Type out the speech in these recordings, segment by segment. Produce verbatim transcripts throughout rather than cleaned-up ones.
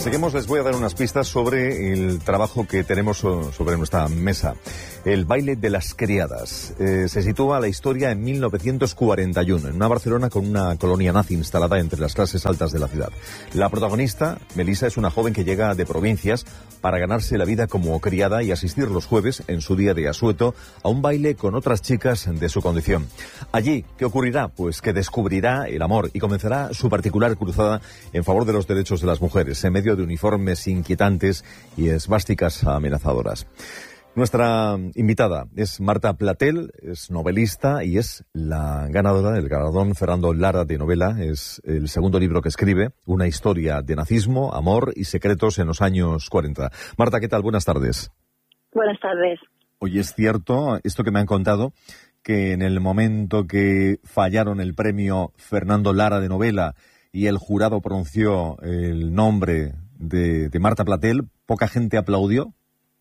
Seguimos, les voy a dar unas pistas sobre el trabajo que tenemos sobre nuestra mesa. El baile de las criadas. Eh, se sitúa la historia en mil novecientos cuarenta y uno, en una Barcelona con una colonia nazi instalada entre las clases altas de la ciudad. La protagonista, Melissa, es una joven que llega de provincias para ganarse la vida como criada y asistir los jueves, en su día de asueto, a un baile con otras chicas de su condición. Allí, ¿qué ocurrirá? Pues que descubrirá el amor y comenzará su particular cruzada en favor de los derechos de las mujeres, en medio de uniformes inquietantes y esvásticas amenazadoras. Nuestra invitada es Marta Platel, es novelista y es la ganadora del galardón Fernando Lara de novela. Es el segundo libro que escribe, una historia de nazismo, amor y secretos en los años cuarenta. Marta, ¿qué tal? Buenas tardes. Buenas tardes. Oye, es cierto esto que me han contado, que en el momento que fallaron el premio Fernando Lara de novela y el jurado pronunció el nombre de, de Marta Platel, ¿poca gente aplaudió?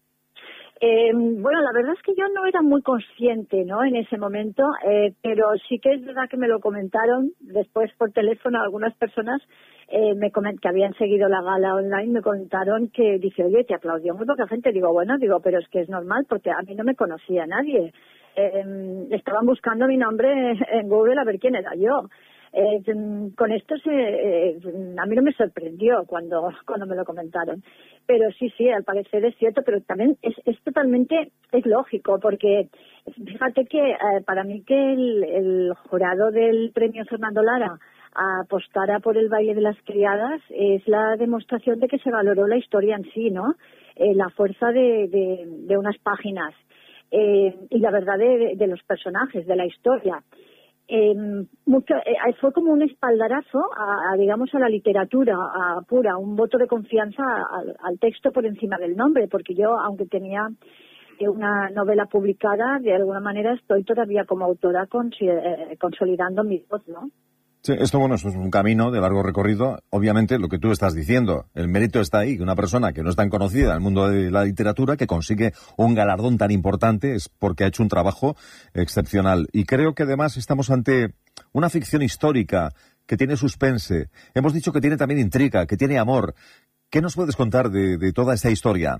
Eh, bueno, la verdad es que yo no era muy consciente, ¿no?, en ese momento, eh, pero sí que es verdad que me lo comentaron después por teléfono algunas personas eh, me coment- que habían seguido la gala online, me comentaron que dice, oye, te aplaudió muy poca gente. Digo, bueno, digo, pero es que es normal porque a mí no me conocía nadie. Eh, estaban buscando mi nombre en Google a ver quién era yo. Eh, con esto se, eh, a mí no me sorprendió cuando cuando me lo comentaron, pero sí, sí, al parecer es cierto, pero también es, es totalmente, es lógico, porque fíjate que eh, para mí que el, el jurado del premio Fernando Lara apostara por el baile de las criadas es la demostración de que se valoró la historia en sí, ¿no? Eh, la fuerza de, de, de unas páginas eh, y la verdad de, de los personajes, de la historia. Eh, mucho, eh, fue como un espaldarazo a, a, digamos, a la literatura a pura, un voto de confianza al, al texto por encima del nombre, porque yo, aunque tenía una novela publicada, de alguna manera estoy todavía como autora con, eh, consolidando mi voz, ¿no? Sí, esto, bueno, es un camino de largo recorrido. Obviamente, lo que tú estás diciendo, el mérito está ahí, que una persona que no es tan conocida en el mundo de la literatura, que consigue un galardón tan importante, es porque ha hecho un trabajo excepcional. Y creo que además estamos ante una ficción histórica que tiene suspense. Hemos dicho que tiene también intriga, que tiene amor. ¿Qué nos puedes contar de, de toda esta historia?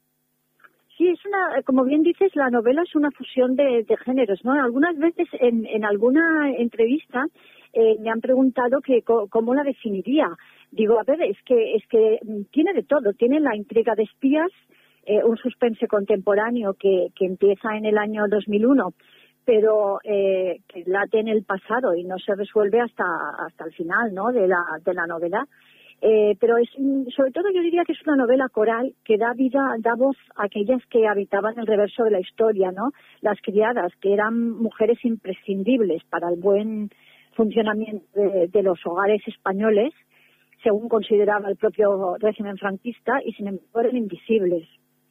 Sí, es una, como bien dices, la novela es una fusión de, de géneros, ¿no? Algunas veces en, en alguna entrevista eh, me han preguntado que co, cómo la definiría. Digo, a ver, es que es que tiene de todo. Tiene la intriga de espías, eh, un suspense contemporáneo que, que empieza en el año dos mil uno, pero eh, que late en el pasado y no se resuelve hasta hasta el final, ¿no?, de la de la novela. Eh, pero es, sobre todo yo diría que es una novela coral que da vida, da voz a aquellas que habitaban el reverso de la historia, ¿no? Las criadas, que eran mujeres imprescindibles para el buen funcionamiento de, de los hogares españoles, según consideraba el propio régimen franquista, y sin embargo eran invisibles.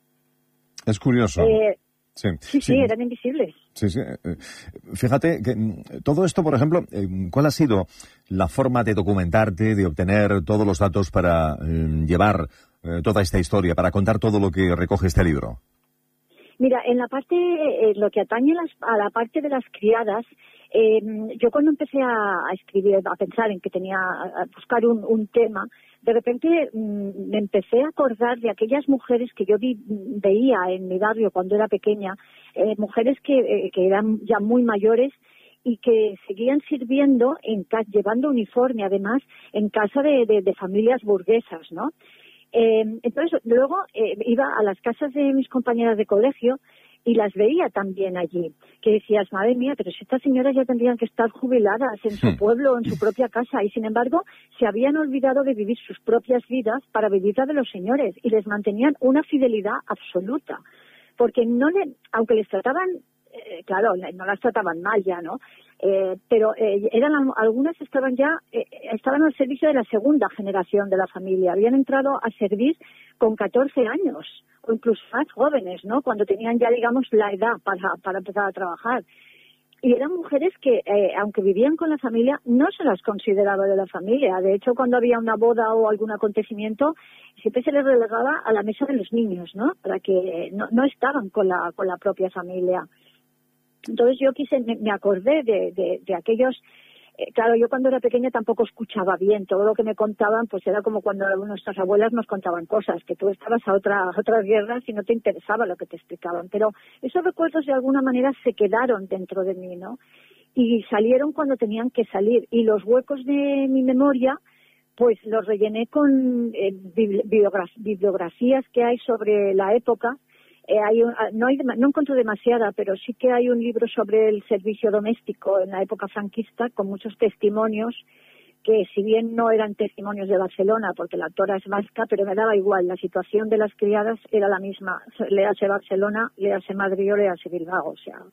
Es curioso. Eh, Sí, sí, sí, sí, eran invisibles. Sí, sí. Fíjate que todo esto, por ejemplo, ¿cuál ha sido la forma de documentarte, de obtener todos los datos para eh, llevar eh, toda esta historia, para contar todo lo que recoge este libro? Mira, en la parte, eh, lo que atañe las, a la parte de las criadas, eh, yo cuando empecé a, a escribir, a pensar en que tenía, a buscar un, un tema, de repente mmm, me empecé a acordar de aquellas mujeres que yo vi, veía en mi barrio cuando era pequeña, eh, mujeres que, eh, que eran ya muy mayores y que seguían sirviendo, en casa, llevando uniforme además, en casa de, de, de familias burguesas, ¿no? Eh, entonces, luego eh, iba a las casas de mis compañeras de colegio y las veía también allí, que decías, madre mía, pero si estas señoras ya tendrían que estar jubiladas en su pueblo o en su propia casa, y sin embargo se habían olvidado de vivir sus propias vidas para vivir la de los señores, y les mantenían una fidelidad absoluta, porque no le, aunque les trataban, eh, claro, no las trataban mal ya, ¿no? Eh, pero eh, eran algunas estaban ya eh, estaban al servicio de la segunda generación de la familia, habían entrado a servir con catorce años o incluso más jóvenes, ¿no?, cuando tenían ya, digamos, la edad para para empezar a trabajar. Y eran mujeres que, eh, aunque vivían con la familia, no se las consideraba de la familia. De hecho, cuando había una boda o algún acontecimiento, siempre se les relegaba a la mesa de los niños, ¿no?, para que no, no estaban con la con la propia familia. Entonces yo quise, me, me acordé de, de, de aquellos Eh, claro, yo cuando era pequeña tampoco escuchaba bien. Todo lo que me contaban, pues era como cuando nuestras abuelas nos contaban cosas, que tú estabas a, otra, a otras guerras y no te interesaba lo que te explicaban. Pero esos recuerdos de alguna manera se quedaron dentro de mí, ¿no? Y salieron cuando tenían que salir. Y los huecos de mi memoria, pues los rellené con eh, bibliografías que hay sobre la época. Eh, hay un, no, hay, no encuentro demasiada, pero sí que hay un libro sobre el servicio doméstico en la época franquista, con muchos testimonios, que si bien no eran testimonios de Barcelona, porque la autora es vasca, pero me daba igual, la situación de las criadas era la misma, léase Barcelona, léase Madrid o léase Bilbao, o sea,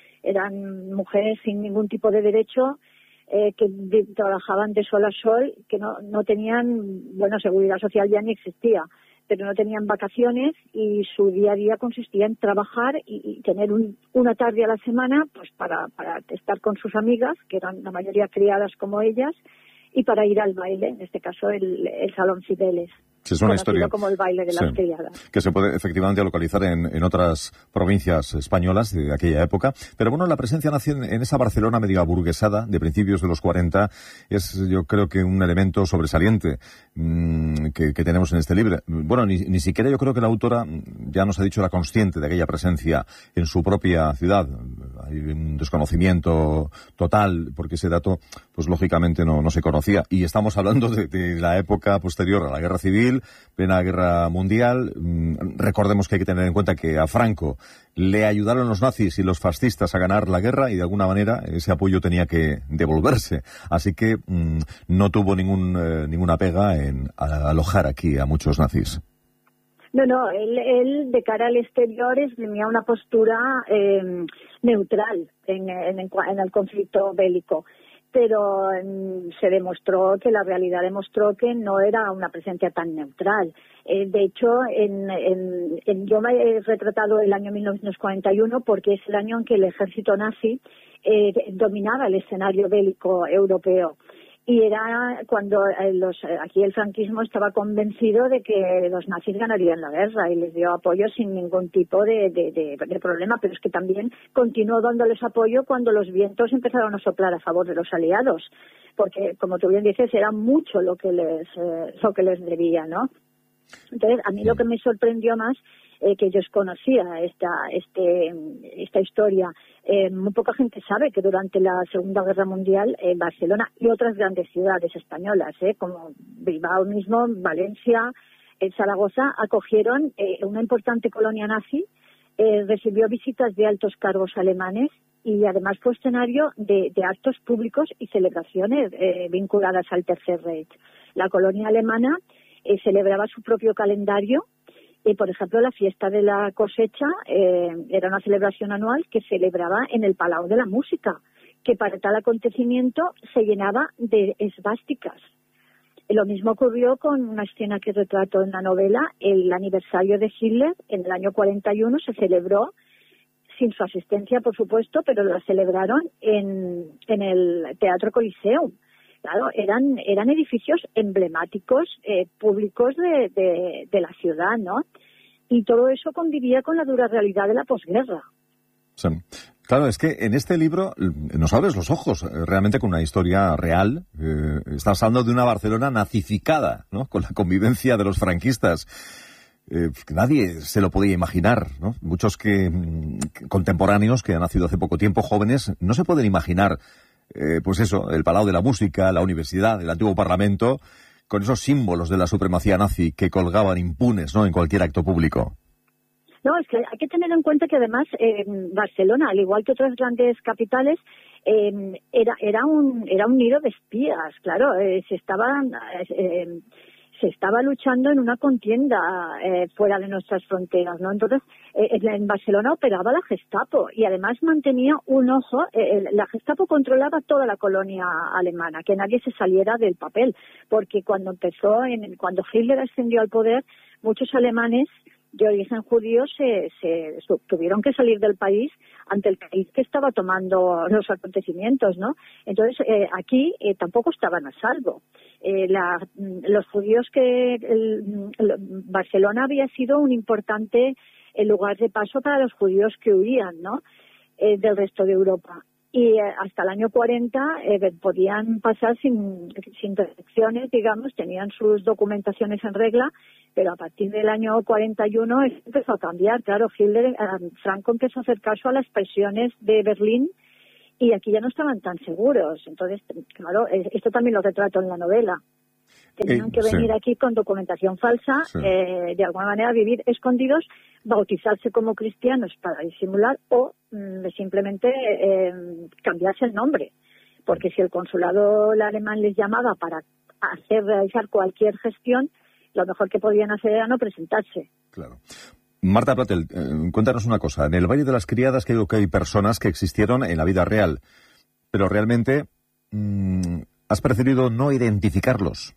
eran mujeres sin ningún tipo de derecho, eh, que de, trabajaban de sol a sol, que no, no tenían, bueno, seguridad social ya ni existía, pero no tenían vacaciones y su día a día consistía en trabajar y, y tener un, una tarde a la semana pues para, para estar con sus amigas, que eran la mayoría criadas como ellas, y para ir al baile, en este caso el, el Salón Cibeles. Sí, es una historia como el baile de sí, las criadas. Que se puede efectivamente localizar en, en otras provincias españolas de aquella época. Pero bueno, la presencia nació en, en esa Barcelona medio aburguesada de principios de los cuarenta. Es, yo creo que un elemento sobresaliente mmm, que, que tenemos en este libro. Bueno, ni, ni siquiera yo creo que la autora ya nos ha dicho, era consciente de aquella presencia en su propia ciudad. Hay un desconocimiento total, porque ese dato, pues lógicamente no, no se conocía. Y estamos hablando de, de la época posterior a la Guerra Civil, plena Guerra Mundial. Recordemos que hay que tener en cuenta que a Franco le ayudaron los nazis y los fascistas a ganar la guerra y de alguna manera ese apoyo tenía que devolverse. Así que mmm, no tuvo ningún, eh, ninguna pega en alojar aquí a muchos nazis. No, no, él, él de cara al exterior tenía una postura eh, neutral en, en, en el conflicto bélico. Pero um, se demostró que la realidad demostró que no era una presencia tan neutral. Eh, de hecho, en, en, en, yo me he retratado el año mil novecientos cuarenta y uno porque es el año en que el ejército nazi eh, dominaba el escenario bélico europeo. Y era cuando eh, los, aquí el franquismo estaba convencido de que los nazis ganarían la guerra y les dio apoyo sin ningún tipo de, de, de, de problema, pero es que también continuó dándoles apoyo cuando los vientos empezaron a soplar a favor de los aliados, porque como tú bien dices era mucho lo que les, eh, lo que les debía, ¿no? Entonces a mí lo que me sorprendió más Eh, que yo conocía esta este esta historia. Eh, muy poca gente sabe que durante la Segunda Guerra Mundial eh, Barcelona y otras grandes ciudades españolas, eh, como Bilbao mismo, Valencia, eh, Zaragoza, acogieron eh, una importante colonia nazi, eh, recibió visitas de altos cargos alemanes y además fue escenario de, de actos públicos y celebraciones eh, vinculadas al Tercer Reich. La colonia alemana eh, celebraba su propio calendario. Y, por ejemplo, la fiesta de la cosecha eh, era una celebración anual que celebraba en el Palau de la Música, que para tal acontecimiento se llenaba de esvásticas. Lo mismo ocurrió con una escena que retrato en la novela, el aniversario de Hitler, en el año cuarenta y uno se celebró, sin su asistencia, por supuesto, pero la celebraron en, en el Teatro Coliseum. Claro, eran eran edificios emblemáticos, eh, públicos de, de, de la ciudad, ¿no? Y todo eso convivía con la dura realidad de la posguerra. Sí. Claro, es que en este libro nos abres los ojos, realmente con una historia real. Eh, estás hablando de una Barcelona nazificada, ¿no? Con la convivencia de los franquistas. Eh, nadie se lo podía imaginar, ¿no? Muchos que, que contemporáneos que han nacido hace poco tiempo, jóvenes, no se pueden imaginar Eh, pues eso, el Palau de la Música, la Universidad, el antiguo Parlamento, con esos símbolos de la supremacía nazi que colgaban impunes, ¿no?, en cualquier acto público. No, es que hay que tener en cuenta que además eh, Barcelona, al igual que otras grandes capitales, eh, era era un era un nido de espías, claro, eh, se estaban eh, se estaba luchando en una contienda eh, fuera de nuestras fronteras, ¿no? Entonces, eh, en Barcelona operaba la Gestapo y además mantenía un ojo, eh, la Gestapo controlaba toda la colonia alemana, que nadie se saliera del papel, porque cuando empezó, en, cuando Hitler ascendió al poder, muchos alemanes de origen judío se, se tuvieron que salir del país ante el país que estaba tomando los acontecimientos, ¿no? Entonces, eh, aquí eh, tampoco estaban a salvo. Eh, la, los judíos que... El, el, Barcelona había sido un importante eh, lugar de paso para los judíos que huían, ¿no?, eh, del resto de Europa. y eh, hasta el año cuarenta eh, podían pasar sin, sin restricciones, digamos, tenían sus documentaciones en regla, pero a partir del año cuarenta y uno empezó a cambiar. Claro, Hitler, eh, Franco empezó a hacer caso a las presiones de Berlín y aquí ya no estaban tan seguros. Entonces, claro, esto también lo retrato en la novela. Tenían eh, que venir sí. aquí con documentación falsa, sí. eh, de alguna manera vivir escondidos, bautizarse como cristianos para disimular o mm, simplemente eh, cambiarse el nombre. Porque si el consulado alemán les llamaba para hacer realizar cualquier gestión, lo mejor que podían hacer era no presentarse. Claro. Marta Platel, eh, cuéntanos una cosa. En el Valle de las Criadas creo que hay personas que existieron en la vida real, pero realmente mmm, has preferido no identificarlos.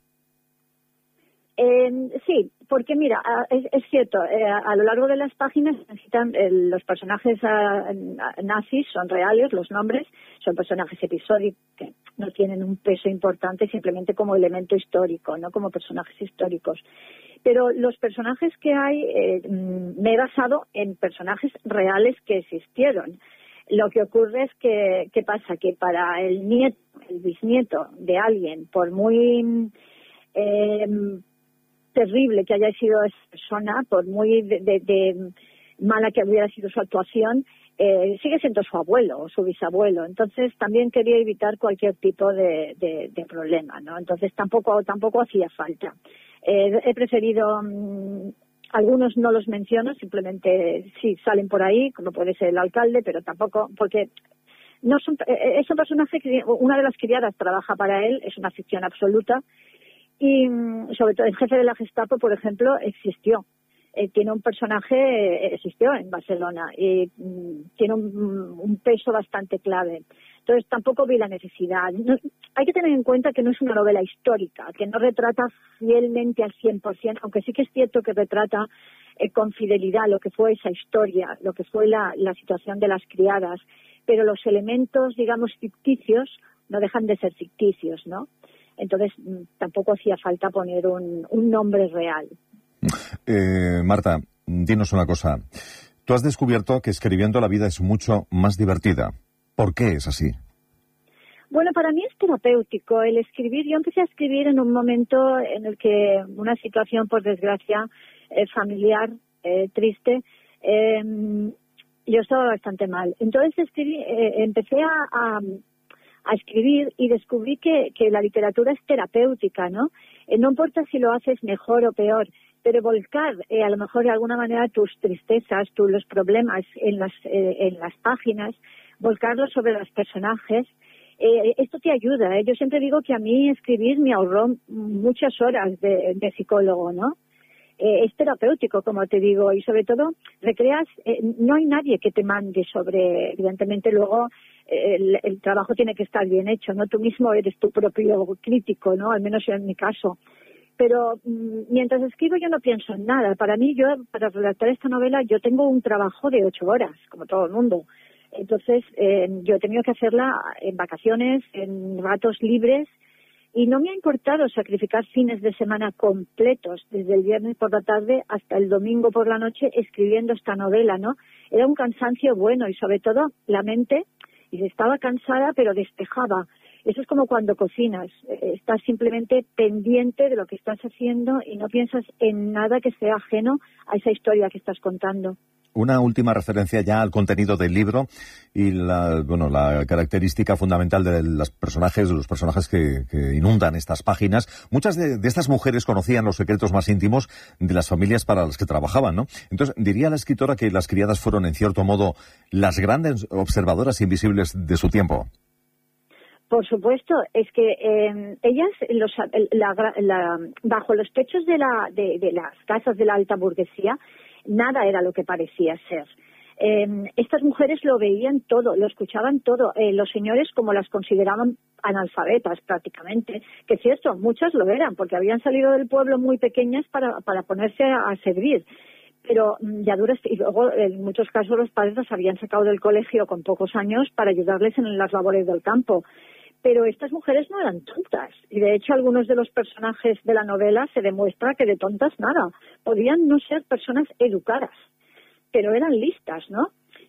Eh, sí, porque mira, es, es cierto, eh, a lo largo de las páginas necesitan eh, los personajes eh, nazis son reales, los nombres son personajes episódicos que no tienen un peso importante simplemente como elemento histórico, no como personajes históricos. Pero los personajes que hay, eh, me he basado en personajes reales que existieron. Lo que ocurre es que, ¿qué pasa? Que para el nieto, el bisnieto de alguien, por muy eh, terrible que haya sido esa persona, por muy de, de, de mala que hubiera sido su actuación, eh, sigue siendo su abuelo o su bisabuelo. Entonces también quería evitar cualquier tipo de, de, de problema, ¿no? Entonces tampoco tampoco hacía falta. Eh, he preferido, um, algunos no los menciono, simplemente sí salen por ahí, como puede ser el alcalde, pero tampoco, porque no son, eh, es un personaje que una de las criadas trabaja para él, es una ficción absoluta, y sobre todo el jefe de la Gestapo, por ejemplo, existió. Eh, tiene un personaje, eh, existió en Barcelona y mm, tiene un, un peso bastante clave. Entonces tampoco vi la necesidad. No, hay que tener en cuenta que no es una novela histórica, que no retrata fielmente al cien por ciento, aunque sí que es cierto que retrata eh, con fidelidad lo que fue esa historia, lo que fue la, la situación de las criadas, pero los elementos, digamos, ficticios no dejan de ser ficticios, ¿no? Entonces tampoco hacía falta poner un, un nombre real. Eh, Marta, dinos una cosa. Tú has descubierto que escribiendo la vida es mucho más divertida. ¿Por qué es así? Bueno, para mí es terapéutico el escribir. Yo empecé a escribir en un momento en el que una situación, por desgracia, eh, familiar, eh, triste, eh, yo estaba bastante mal. Entonces escribí, eh, empecé a, a, a escribir y descubrí que, que la literatura es terapéutica, ¿no? Eh, no importa si lo haces mejor o peor, pero volcar eh, a lo mejor de alguna manera tus tristezas, tus, los problemas en las, eh, en las páginas, volcarlos sobre los personajes, eh, esto te ayuda. ¿eh? Yo siempre digo que a mí escribir me ahorró muchas horas de, de psicólogo, ¿no? Eh, es terapéutico, como te digo, y sobre todo recreas, eh, no hay nadie que te mande sobre, evidentemente luego eh, el, el trabajo tiene que estar bien hecho, ¿no? Tú mismo eres tu propio crítico, ¿no? Al menos en mi caso. Pero mmm, mientras escribo yo no pienso en nada. Para mí, yo para redactar esta novela, yo tengo un trabajo de ocho horas, como todo el mundo. Entonces, eh, yo he tenido que hacerla en vacaciones, en ratos libres, y no me ha importado sacrificar fines de semana completos, desde el viernes por la tarde hasta el domingo por la noche, escribiendo esta novela, ¿no? Era un cansancio bueno y sobre todo la mente, y estaba cansada pero despejaba. Eso es como cuando cocinas, estás simplemente pendiente de lo que estás haciendo y no piensas en nada que sea ajeno a esa historia que estás contando. Una última referencia ya al contenido del libro y la, bueno, la característica fundamental de los personajes, de los personajes que, que inundan estas páginas. Muchas de, de estas mujeres conocían los secretos más íntimos de las familias para las que trabajaban, ¿no? Entonces, diría la escritora que las criadas fueron, en cierto modo, las grandes observadoras invisibles de su tiempo. Por supuesto, es que eh, ellas, los, la, la, bajo los techos de, la, de, de las casas de la alta burguesía, nada era lo que parecía ser. Eh, estas mujeres lo veían todo, lo escuchaban todo. Eh, los señores, como las consideraban analfabetas prácticamente, que es cierto, muchas lo eran, porque habían salido del pueblo muy pequeñas para, para ponerse a, a servir. Pero ya duras, y luego en muchos casos los padres las habían sacado del colegio con pocos años para ayudarles en las labores del campo. Pero estas mujeres no eran tontas, y de hecho algunos de los personajes de la novela se demuestra que de tontas nada, podían no ser personas educadas, pero eran listas, ¿no?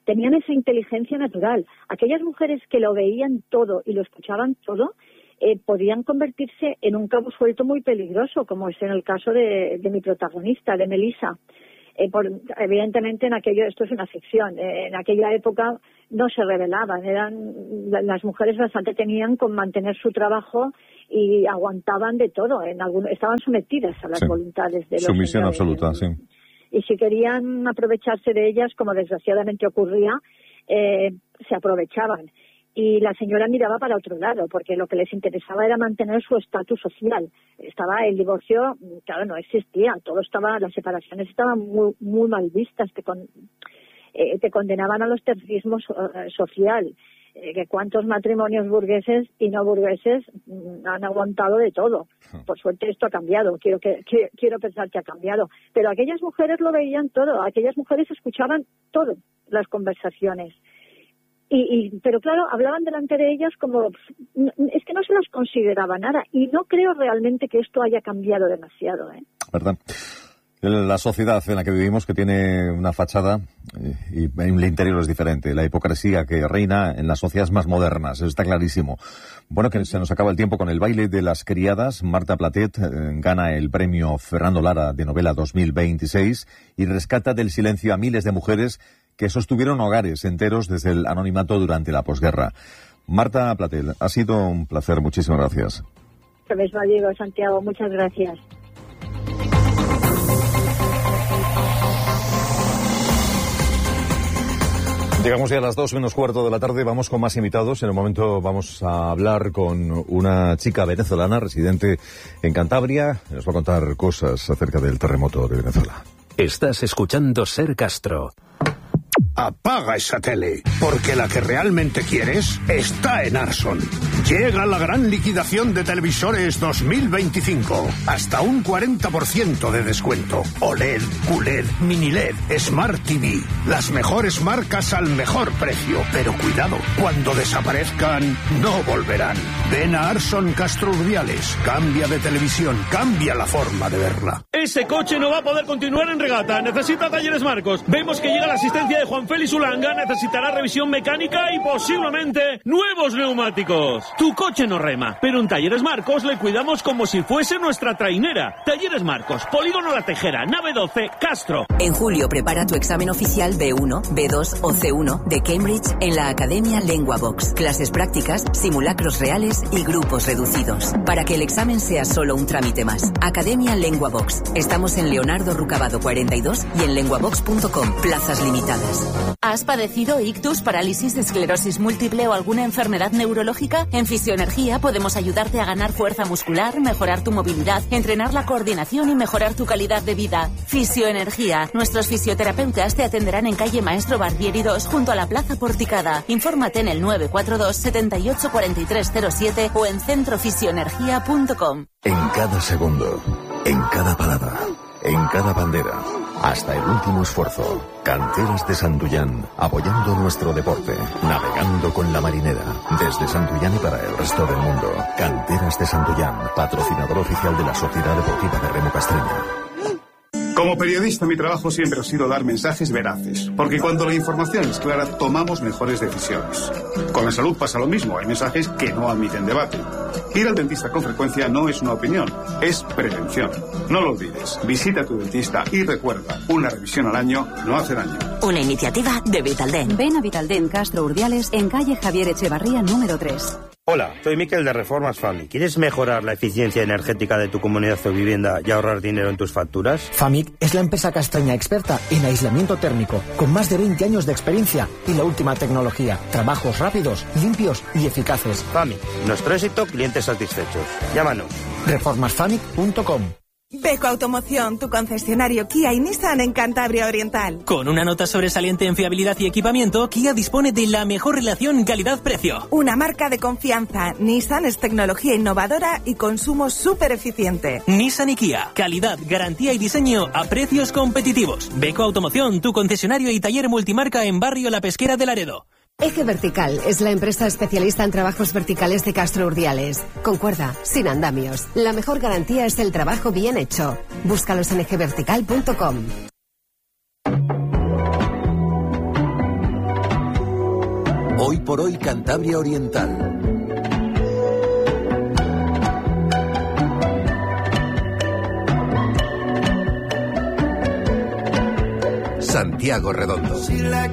tenían esa inteligencia natural. Aquellas mujeres que lo veían todo y lo escuchaban todo, eh, podían convertirse en un cabo suelto muy peligroso, como es en el caso de, de mi protagonista, de Melissa. Eh, por, evidentemente, en aquello, esto es una ficción, eh, en aquella época no se rebelaban, eran las mujeres bastante tenían con mantener su trabajo y aguantaban de todo, en algún, estaban sometidas a las sí. voluntades de los sumisión señores. Absoluta, sí. Y si querían aprovecharse de ellas, como desgraciadamente ocurría, eh, se aprovechaban. Y la señora miraba para otro lado, porque lo que les interesaba era mantener su estatus social. Estaba el divorcio, claro, no existía, todo estaba, las separaciones estaban muy, muy mal vistas, te, con, eh, te condenaban al ostracismo so, eh, social. Eh, que cuántos matrimonios burgueses y no burgueses mm, han aguantado de todo. Por suerte esto ha cambiado, quiero que, que quiero pensar que ha cambiado. Pero aquellas mujeres lo veían todo, aquellas mujeres escuchaban todo, las conversaciones. Y, y, pero claro, hablaban delante de ellas como, es que no se las consideraba nada, y no creo realmente que esto haya cambiado demasiado, ¿eh? ¿Verdad? La sociedad en la que vivimos, que tiene una fachada y el interior es diferente. La hipocresía que reina en las sociedades más modernas, eso está clarísimo. Bueno, que se nos acaba el tiempo con el baile de las criadas. Marta Platet eh, gana el premio Fernando Lara de novela dos mil veintiséis y rescata del silencio a miles de mujeres que sostuvieron hogares enteros desde el anonimato durante la posguerra. Marta Platet, ha sido un placer. Muchísimas gracias. Lo mismo digo, Santiago. Muchas gracias. Llegamos ya a las dos menos cuarto de la tarde, vamos con más invitados. En un momento vamos a hablar con una chica venezolana residente en Cantabria. Nos va a contar cosas acerca del terremoto de Venezuela. Estás escuchando Ser Castro. Apaga esa tele, porque la que realmente quieres está en Arson. Llega la gran liquidación de televisores dos mil veinticinco. Hasta un cuarenta por ciento de descuento. O L E D, Q L E D, Mini L E D, Smart T V. Las mejores marcas al mejor precio. Pero cuidado, cuando desaparezcan, no volverán. Ven a Arson Castro Urdiales. Cambia de televisión, cambia la forma de verla. Ese coche no va a poder continuar en regata. Necesita Talleres Marcos. Vemos que llega la asistencia de Juan Félix Ulanga. Necesitará revisión mecánica y posiblemente nuevos neumáticos. Tu coche no rema, pero en Talleres Marcos le cuidamos como si fuese nuestra trainera. Talleres Marcos, Polígono La Tejera, nave doce, Castro. En julio prepara tu examen oficial B uno, B dos o C uno de Cambridge en la Academia LenguaVox. Clases prácticas, simulacros reales y grupos reducidos. Para que el examen sea solo un trámite más. Academia LenguaVox. Estamos en Leonardo Rucabado cuarenta y dos y en lenguavox punto com. Plazas limitadas. ¿Has padecido ictus, parálisis, esclerosis múltiple o alguna enfermedad neurológica? En Fisioenergía podemos ayudarte a ganar fuerza muscular, mejorar tu movilidad, entrenar la coordinación y mejorar tu calidad de vida. Fisioenergía. Nuestros fisioterapeutas te atenderán en calle Maestro Barbieri dos junto a la Plaza Porticada. Infórmate en el nueve cuatro dos, setenta y ocho, cuarenta y tres cero siete o en centrofisioenergía punto com. En cada segundo, en cada palabra, en cada bandera, hasta el último esfuerzo. Canteras de Santullán, apoyando nuestro deporte, navegando con la marinera, desde Santullán y para el resto del mundo. Canteras de Santullán, patrocinador oficial de la Sociedad Deportiva de Remo Castreña. Como periodista, mi trabajo siempre ha sido dar mensajes veraces, porque cuando la información es clara, tomamos mejores decisiones. Con la salud pasa lo mismo, hay mensajes que no admiten debate. Ir al dentista con frecuencia no es una opinión, es prevención. No lo olvides, visita a tu dentista y recuerda, una revisión al año no hace daño. Una iniciativa de Vitaldent. Ven a Vitaldent Castro Urdiales en calle Javier Echevarría número tres. Hola, soy Miquel de Reformas Famic. ¿Quieres mejorar la eficiencia energética de tu comunidad o vivienda y ahorrar dinero en tus facturas? Famic es la empresa castreña experta en aislamiento térmico, con más de veinte años de experiencia y la última tecnología. Trabajos rápidos, limpios y eficaces. Famic, nuestro éxito, clientes satisfechos. Llámanos. reformas famic punto com. Beco Automoción, tu concesionario Kia y Nissan en Cantabria Oriental. Con una nota sobresaliente en fiabilidad y equipamiento, Kia dispone de la mejor relación calidad-precio. Una marca de confianza. Nissan es tecnología innovadora y consumo súper eficiente. Nissan y Kia, calidad, garantía y diseño a precios competitivos. Beco Automoción, tu concesionario y taller multimarca en Barrio La Pesquera de Laredo. Eje Vertical es la empresa especialista en trabajos verticales de Castro Urdiales. Con cuerda, sin andamios. La mejor garantía es el trabajo bien hecho. Búscalos en eje vertical punto com. Hoy por hoy Cantabria Oriental. Santiago Redondo.